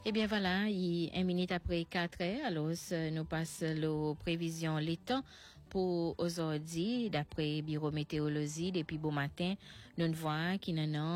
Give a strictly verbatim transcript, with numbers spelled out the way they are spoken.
Eh bien voilà, il est une minute après quatre heures, alors nous passons la prévision les temps pour aujourd'hui, d'après Bureau météorologie, depuis bon matin, nous voyons qu'il y en a